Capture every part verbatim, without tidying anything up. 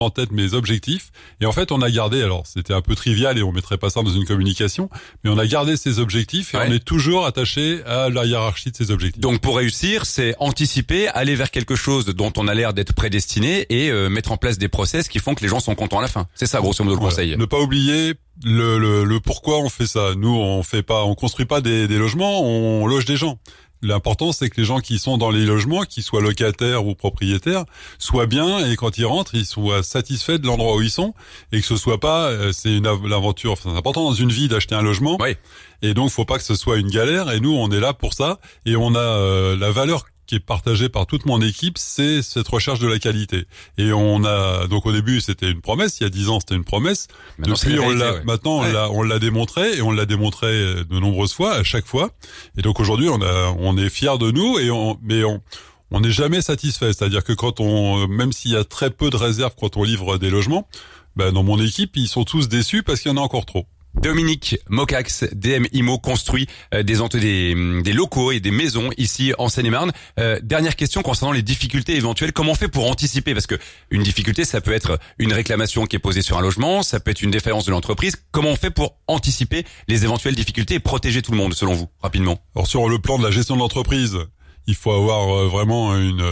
en tête mes objectifs. Et en fait, on a gardé, alors c'était un peu trivial et on mettrait pas ça dans une communication, mais on a gardé ces objectifs et ouais. on est toujours attaché à la hiérarchie de ces objectifs. Donc pour réussir, c'est anticiper, aller vers quelque chose dont on a l'air d'être prédestiné et euh, mettre en place des process qui font que les gens sont contents à la fin. C'est ça, grosso modo, le voilà. conseil. Ne pas oublier le, le, le pourquoi on fait ça. Nous, on fait pas, on construit pas des, des logements, on loge des gens. L'important, c'est que les gens qui sont dans les logements, qu'ils soient locataires ou propriétaires, soient bien et quand ils rentrent, ils soient satisfaits de l'endroit où ils sont et que ce soit pas, c'est une aventure. Enfin, c'est important dans une vie d'acheter un logement. Oui. Et donc, faut pas que ce soit une galère. Et nous, on est là pour ça. Et on a euh, la valeur qui est partagée par toute mon équipe, c'est cette recherche de la qualité. Et on a donc au début c'était une promesse, il y a dix ans c'était une promesse. Maintenant, Depuis on réalité, l'a, ouais. maintenant on ouais. l'a, on l'a démontré et on l'a démontré de nombreuses fois, à chaque fois. Et donc aujourd'hui on a, on est fiers de nous et on, mais on on n'est jamais satisfait. C'est-à-dire que quand on, même s'il y a très peu de réserves quand on livre des logements, ben dans mon équipe ils sont tous déçus parce qu'il y en a encore trop. Dominique Mocax, D M Imo, construit euh, des, des des locaux et des maisons ici en Seine-et-Marne. Euh, dernière question concernant les difficultés éventuelles. Comment on fait pour anticiper? Parce que une difficulté, ça peut être une réclamation qui est posée sur un logement, ça peut être une défaillance de l'entreprise. Comment on fait pour anticiper les éventuelles difficultés et protéger tout le monde, selon vous, rapidement? Alors sur le plan de la gestion de l'entreprise, il faut avoir vraiment une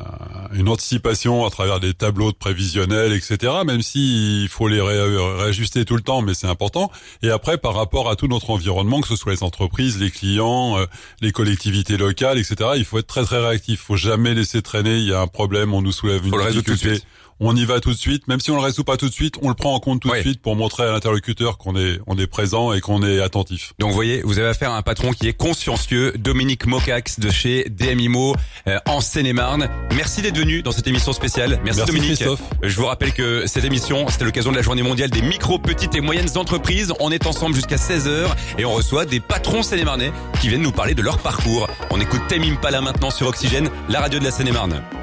une anticipation à travers des tableaux de prévisionnels, et cetera. Même si il faut les ré, réajuster tout le temps, mais c'est important. Et après, par rapport à tout notre environnement, que ce soit les entreprises, les clients, euh, les collectivités locales, et cetera, il faut être très très réactif. Il faut jamais laisser traîner. Il y a un problème, on nous soulève une difficulté. On y va tout de suite, même si on le résout pas tout de suite, on le prend en compte tout ouais. de suite pour montrer à l'interlocuteur qu'on est on est présent et qu'on est attentif. Donc vous voyez, vous avez affaire à un patron qui est consciencieux, Dominique Mocax de chez D M Imo euh, en Seine-et-Marne. Merci d'être venu dans cette émission spéciale. Merci, Merci Dominique. Christophe. Je vous rappelle que cette émission, c'était l'occasion de la Journée mondiale des micro, petites et moyennes entreprises. On est ensemble jusqu'à seize heures et on reçoit des patrons seine-et-marnais qui viennent nous parler de leur parcours. On écoute Tame Impala maintenant sur Oxygène, la radio de la Seine-et-Marne.